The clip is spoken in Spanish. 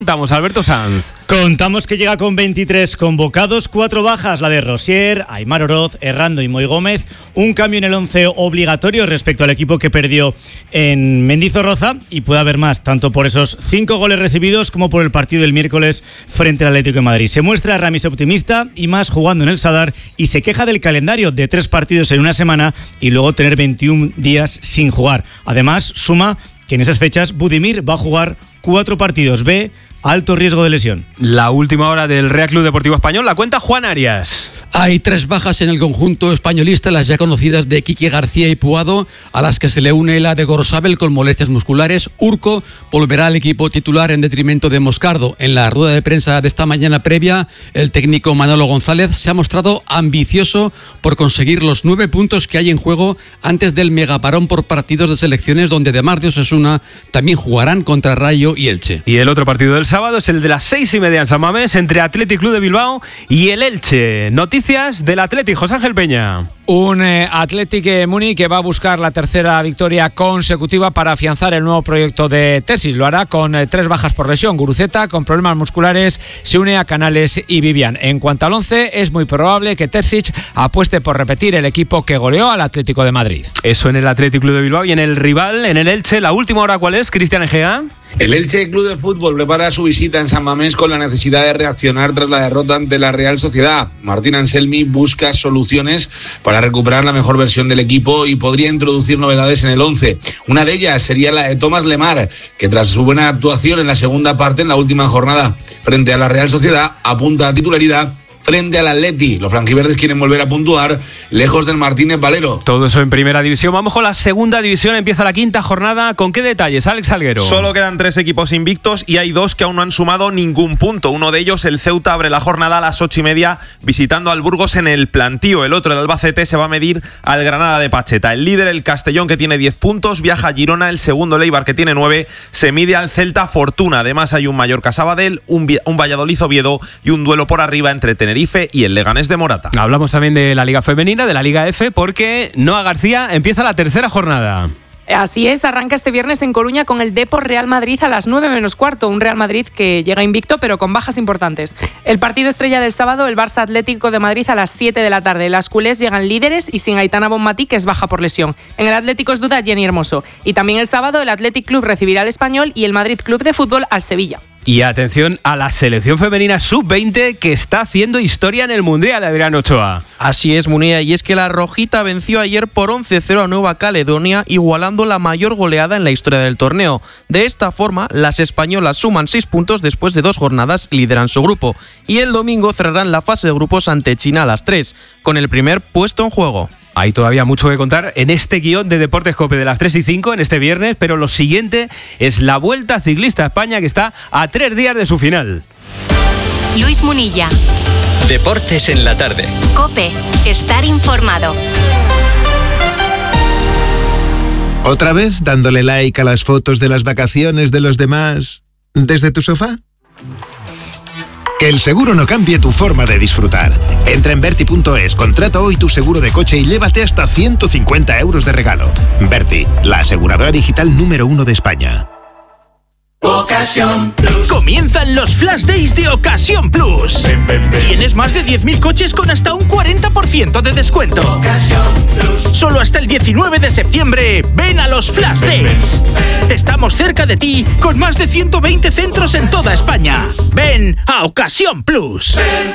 Contamos, Alberto Sanz. Contamos que llega con 23 convocados, 4 bajas, la de Rosier, Aimar Oroz, Errando y Moi Gómez, un cambio en el 11 obligatorio respecto al equipo que perdió en Mendizorroza, y puede haber más, tanto por esos 5 goles recibidos como por el partido del miércoles frente al Atlético de Madrid. Se muestra Ramis optimista y más jugando en el Sadar, y se queja del calendario de 3 partidos en una semana y luego tener 21 días sin jugar. Además, suma que en esas fechas Budimir va a jugar 4 partidos B, alto riesgo de lesión. La última hora del Real Club Deportivo Español la cuenta Juan Arias. Hay 3 bajas en el conjunto españolista, las ya conocidas de Quique García y Puado, a las que se le une la de Gorosabel con molestias musculares. Urco volverá al equipo titular en detrimento de Moscardo. En la rueda de prensa de esta mañana previa, el técnico Manolo González se ha mostrado ambicioso por conseguir los 9 puntos que hay en juego antes del megaparón por partidos de selecciones, donde además de Osasuna también jugarán contra Rayo y Elche. Y el otro partido del sábado es el de las 6:30 en San Mamés entre Athletic Club de Bilbao y el Elche. Noticias del Athletic, José Ángel Peña. Un Athletic Muni que va a buscar la tercera victoria consecutiva para afianzar el nuevo proyecto de Terzic. Lo hará con 3 bajas por lesión. Guruceta, con problemas musculares, se une a Canales y Vivian. En cuanto al 11, es muy probable que Terzic apueste por repetir el equipo que goleó al Atlético de Madrid. Eso en el Athletic Club de Bilbao. Y en el rival, en el Elche, la última hora, ¿cuál es, Cristian Egea? El Elche Club de Fútbol prepara su visita en San Mamés con la necesidad de reaccionar tras la derrota ante la Real Sociedad. Martín Anselmi busca soluciones para recuperar la mejor versión del equipo y podría introducir novedades en el 11. Una de ellas sería la de Tomás Lemar, que tras su buena actuación en la segunda parte en la última jornada frente a la Real Sociedad apunta a titularidad frente al Atleti. Los franjiverdes quieren volver a puntuar lejos del Martínez Valero. Todo eso en primera división. Vamos con la segunda división. Empieza la quinta jornada. ¿Con qué detalles, Alex Salguero? Solo quedan 3 equipos invictos y hay 2 que aún no han sumado ningún punto. Uno de ellos, el Ceuta, abre la jornada a las 8:30 visitando al Burgos en el Plantío. El otro, el Albacete, se va a medir al Granada de Pacheta. El líder, el Castellón, que tiene 10 puntos, viaja a Girona. El segundo, el Eibar, que tiene 9, se mide al Celta Fortuna. Además hay un Mallorca-Sabadell, un Valladolid-Oviedo y un duelo por arriba entre Tenerife y el Leganés de Morata. Hablamos también de la Liga Femenina, de la Liga F, porque Noa García empieza la tercera jornada. Así es, arranca este viernes en Coruña con el Depor Real Madrid a las 9 menos cuarto. Un Real Madrid que llega invicto pero con bajas importantes. El partido estrella del sábado, el Barça Atlético de Madrid a las 7 de la tarde. Las culés llegan líderes y sin Aitana Bonmatí, que es baja por lesión. En el Atlético es duda Jenny Hermoso. Y también el sábado el Athletic Club recibirá al Español y el Madrid Club de Fútbol al Sevilla. Y atención a la selección femenina sub-20 que está haciendo historia en el Mundial, Adrián Ochoa. Así es, Munía, y es que la rojita venció ayer por 11-0 a Nueva Caledonia, igualando la mayor goleada en la historia del torneo. De esta forma, las españolas suman 6 puntos después de 2 jornadas y lideran su grupo. Y el domingo cerrarán la fase de grupos ante China a las 3, con el primer puesto en juego. Hay todavía mucho que contar en este guión de Deportes COPE de las 3:05 en este viernes, pero lo siguiente es la Vuelta Ciclista a España, que está a 3 días de su final. Luis Munilla. Deportes en la tarde. COPE. Estar informado. ¿Otra vez dándole like a las fotos de las vacaciones de los demás desde tu sofá? Que el seguro no cambie tu forma de disfrutar. Entra en Verti.es, contrata hoy tu seguro de coche y llévate hasta 150 euros de regalo. Verti, la aseguradora digital número 1 de España. Ocasión Plus. Comienzan los Flash Days de Ocasión Plus. Tienes más de 10.000 coches con hasta un 40% de descuento. Ocasión Plus. Solo hasta el 19 de septiembre. Ven a los Flash Days. Estamos cerca de ti con más de 120 centros en toda España. Ven a Ocasión Plus.